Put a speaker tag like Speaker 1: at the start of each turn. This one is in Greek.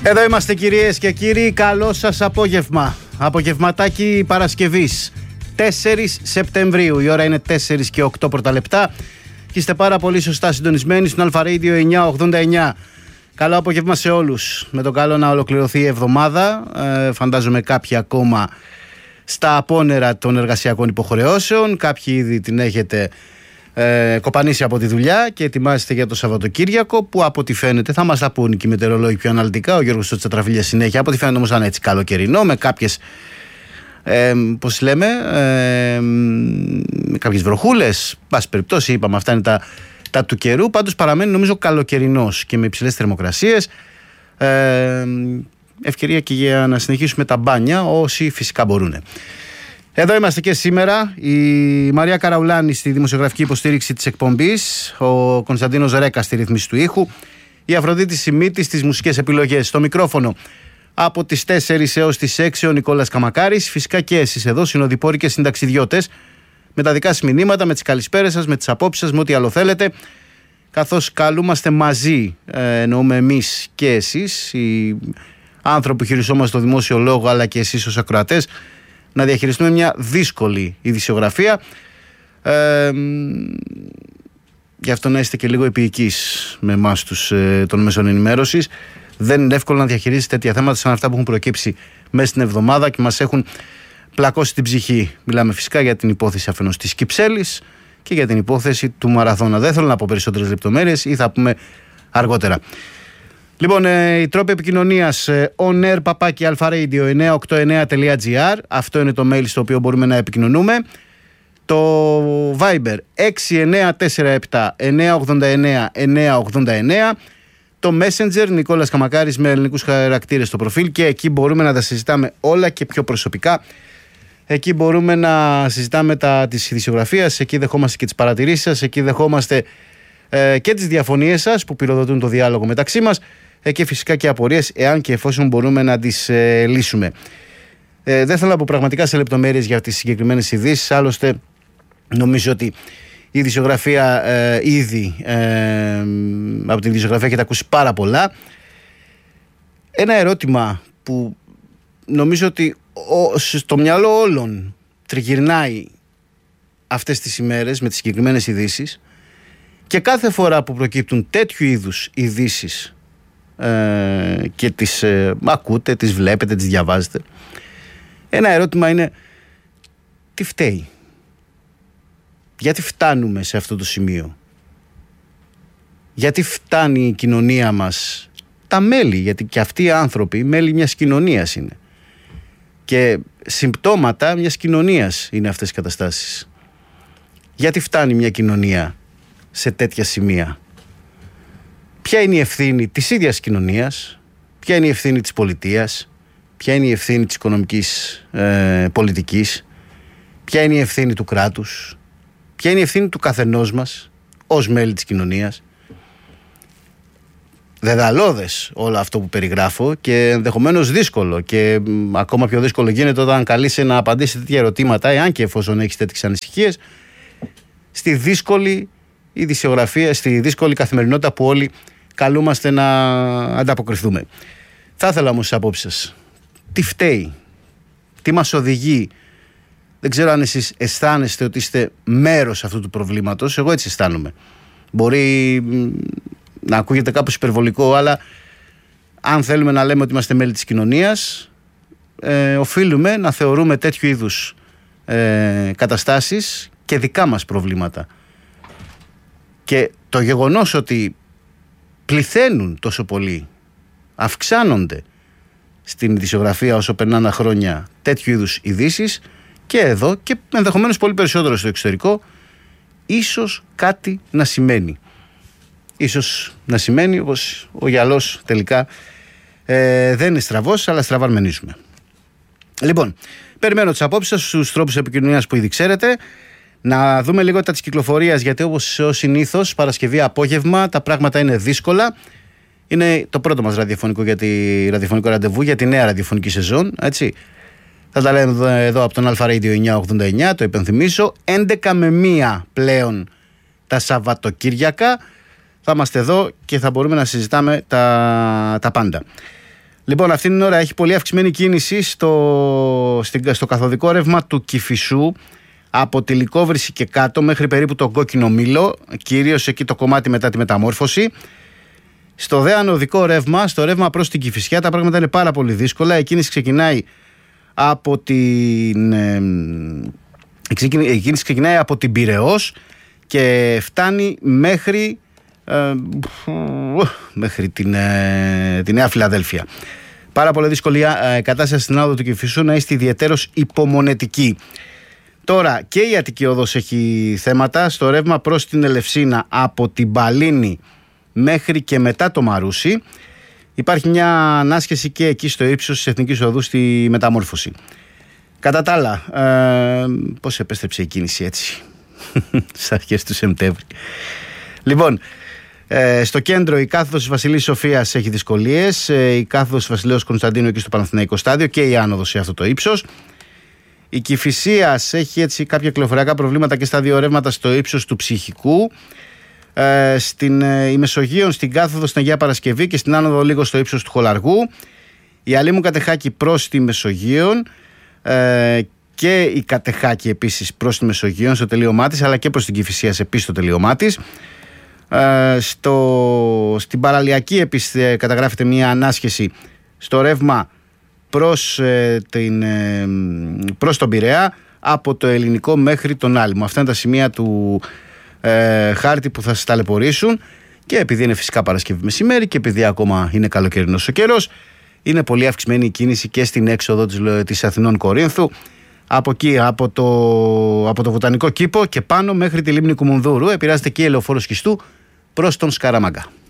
Speaker 1: Εδώ είμαστε κυρίες και κύριοι, καλό σας απόγευμα. Απογευματάκι Παρασκευής, 4 Σεπτεμβρίου, η ώρα είναι 4 και 8 πρώτα λεπτά και είστε πάρα πολύ σωστά συντονισμένοι στον Αλφα Radio 989. Καλό απόγευμα σε όλους, με το καλό να ολοκληρωθεί η εβδομάδα, φαντάζομαι κάποιοι ακόμα στα απόνερα των εργασιακών υποχρεώσεων, κάποιοι ήδη την έχετε κοπανίσει από τη δουλειά και ετοιμάζεστε για το Σαββατοκύριακο, που από ό,τι φαίνεται, θα μας τα πούν και οι μετεωρολόγοι πιο αναλυτικά, ο Γιώργος Τσατραφίλιας συνέχεια, από ό,τι φαίνεται όμως είναι έτσι καλοκαιρινό, με κάποιες πώς λέμε, με κάποιες βροχούλες, πάση περιπτώσει είπαμε αυτά είναι τα του καιρού, πάντως παραμένει νομίζω καλοκαιρινός και με υψηλές θερμοκρασίες, ευκαιρία και για να συνεχίσουμε τα μπάνια όσοι φυσικά μπορούν. Εδώ είμαστε και σήμερα, η Μαρία Καραουλάνη στη δημοσιογραφική υποστήριξη της εκπομπής, ο Κωνσταντίνος Ρέκας στη ρύθμιση του ήχου, η Αφροδίτη Σιμίτη στις μουσικές επιλογές. Στο μικρόφωνο από τις 4 έως τις 6 ο Νικόλας Καμακάρης, φυσικά και εσείς εδώ, συνοδοιπόροι και συνταξιδιώτες, με τα δικά σας μηνύματα, με τις καλησπέρες σας, με τις απόψεις σας, με ό,τι άλλο θέλετε, καθώς καλούμαστε μαζί, εννοούμε εμείς και εσείς, οι άνθρωποι που χειριζόμαστε το δημόσιο λόγο, αλλά και εσείς ως ακροατές, να διαχειριστούμε μια δύσκολη ειδησιογραφία. Γι' αυτό να είστε και λίγο επίοικείς με εμάς των μέσων ενημέρωσης. Δεν είναι εύκολο να διαχειρίζετε τέτοια θέματα σαν αυτά που έχουν προκύψει μέσα στην εβδομάδα και μας έχουν πλακώσει την ψυχή. Μιλάμε φυσικά για την υπόθεση αφενός της Κυψέλης και για την υπόθεση του Μαραθώνα. Δεν θέλω να πω περισσότερες λεπτομέρειες ή θα πούμε αργότερα. Λοιπόν, οι τρόποι επικοινωνίας onair@alfaradio989.gr, αυτό είναι το mail στο οποίο μπορούμε να επικοινωνούμε. Το Viber 6947-989-989. Το Messenger Νικόλας Καμακάρης με ελληνικούς χαρακτήρες στο προφίλ, και εκεί μπορούμε να τα συζητάμε όλα και πιο προσωπικά. Εκεί μπορούμε να συζητάμε τις ειδησιογραφίες, εκεί δεχόμαστε και τις παρατηρήσεις σας, εκεί δεχόμαστε και τις διαφωνίες σας που πυροδοτούν το διάλογο μεταξύ μας, και φυσικά και απορίες, εάν και εφόσον μπορούμε να τις λύσουμε. Δεν θέλω να πω πραγματικά σε λεπτομέρειες για τις συγκεκριμένες ειδήσεις, άλλωστε νομίζω ότι η ειδησιογραφία ήδη από την ειδησιογραφία έχετε ακούσει πάρα πολλά. Ένα ερώτημα που νομίζω ότι στο μυαλό όλων τριγυρνάει αυτές τις ημέρες με τις συγκεκριμένες ειδήσεις, και κάθε φορά που προκύπτουν τέτοιου είδους ειδήσεις και τις ακούτε, τις βλέπετε, τις διαβάζετε, ένα ερώτημα είναι: τι φταίει? Γιατί φτάνουμε σε αυτό το σημείο? Γιατί φτάνει η κοινωνία μας, τα μέλη, γιατί και αυτοί οι άνθρωποι μέλη μιας κοινωνίας είναι και συμπτώματα μιας κοινωνίας είναι αυτές οι καταστάσεις. Γιατί φτάνει μια κοινωνία σε τέτοια σημεία? Ποια είναι η ευθύνη της ίδιας κοινωνίας? Ποια είναι η ευθύνη της πολιτείας? Ποια είναι η ευθύνη της οικονομικής πολιτικής? Ποια είναι η ευθύνη του κράτους? Ποια είναι η ευθύνη του καθενός μας ως μέλη της κοινωνίας? Δεδαλώδες όλο αυτό που περιγράφω, και ενδεχομένως δύσκολο, και ακόμα πιο δύσκολο γίνεται όταν καλείσαι να απαντήσει τέτοια ερωτήματα, εάν και εφόσον έχεις τέτοιες ανησυχίες, στη δύσκολη ειδησιογραφία, στη δύσκολη καθημερινότητα που όλοι καλούμαστε να ανταποκριθούμε. Θα ήθελα όμως τις απόψεις σας. Τι φταίει? Τι μας οδηγεί? Δεν ξέρω αν εσείς αισθάνεστε ότι είστε μέρος αυτού του προβλήματος. Εγώ έτσι αισθάνομαι. Μπορεί να ακούγεται κάπως υπερβολικό, αλλά αν θέλουμε να λέμε ότι είμαστε μέλη της κοινωνίας, οφείλουμε να θεωρούμε τέτοιου είδους καταστάσεις και δικά μας προβλήματα. Και το γεγονός ότι πληθαίνουν τόσο πολύ, αυξάνονται στην ειδησιογραφία όσο περνάνε χρόνια τέτοιου είδους ειδήσεις, και εδώ και ενδεχομένως πολύ περισσότερο στο εξωτερικό, ίσως κάτι να σημαίνει. Ίσως να σημαίνει όπως ο γυαλός τελικά δεν είναι στραβός, αλλά στραβαρμενίζουμε. Λοιπόν, περιμένω τις απόψεις σας στους τρόπους επικοινωνίας που ήδη ξέρετε. Να δούμε λίγο τα της κυκλοφορίας, γιατί όπως συνήθως Παρασκευή απόγευμα τα πράγματα είναι δύσκολα. Είναι το πρώτο μας ραδιοφωνικό ραντεβού για τη νέα ραδιοφωνική σεζόν, έτσι. Θα τα λέμε εδώ από τον Αλφα Radio 989, το υπενθυμίσω, 11 με 1 πλέον τα Σαββατοκύριακα. Θα είμαστε εδώ και θα μπορούμε να συζητάμε τα πάντα. Λοιπόν, αυτήν την ώρα έχει πολύ αυξημένη κίνηση στο καθοδικό ρεύμα του Κηφισού, από τη Λυκόβρηση και κάτω μέχρι περίπου τον Κόκκινο Μήλο, κυρίως εκεί το κομμάτι μετά τη μεταμόρφωση. Στο δε ανωδικό ρεύμα, στο ρεύμα προς την Κηφισιά, τα πράγματα είναι πάρα πολύ δύσκολα. Η κίνηση ξεκινάει από την Πειραιώς και φτάνει μέχρι τη Νέα Φιλαδέλφια. Πάρα πολύ δύσκολη κατάσταση στην άδο του Κηφισού, να είστε ιδιαιτέρως υπομονετικοί. Τώρα και η Αττική Οδός έχει θέματα στο ρεύμα προς την Ελευσίνα, από την Παλίνη μέχρι και μετά το Μαρούσι. Υπάρχει μια ανάσχεση και εκεί στο ύψος της Εθνικής Οδού στη μεταμόρφωση. Κατά τα άλλα, πώς επέστρεψε η κίνηση έτσι στις αρχές του Σεπτέμβρη? Λοιπόν, στο κέντρο η κάθοδος της Βασιλής Σοφίας έχει δυσκολίες, η κάθοδος της Βασιλέως Κωνσταντίνου εκεί στο Παναθηναϊκό Στάδιο και η άνοδος σε αυτό το ύψος. Η Κηφισίας έχει έτσι κάποια κυκλοφοριακά προβλήματα και στα δύο ρεύματα στο ύψος του Ψυχικού. Η Μεσογείων στην κάθοδο στην Αγία Παρασκευή και στην άνοδο λίγο στο ύψος του Χολαργού. Η Αλήμου Κατεχάκη προς τη Μεσογείων και η Κατεχάκη επίσης προς τη Μεσογείων στο τελείωμά της, αλλά και προς την Κηφισίας επίσης στο τελείωμά της. Στην Παραλιακή επίσης καταγράφεται μια ανάσχεση στο ρεύμα προς τον Πειραιά, από το Ελληνικό μέχρι τον Άλυμο. Αυτά είναι τα σημεία του χάρτη που θα σας ταλαιπωρήσουν, και επειδή είναι φυσικά Παρασκευή μεσημέρι και επειδή ακόμα είναι καλοκαιρινός ο καιρός, είναι πολύ αυξημένη η κίνηση και στην έξοδο της Αθηνών Κορίνθου, από εκεί, από το Βοτανικό Κήπο και πάνω μέχρι τη λίμνη Κουμουνδούρου. Επηρεάζεται και η Ελεοφόρο Σχιστού προς τον Σκαραμάγκα.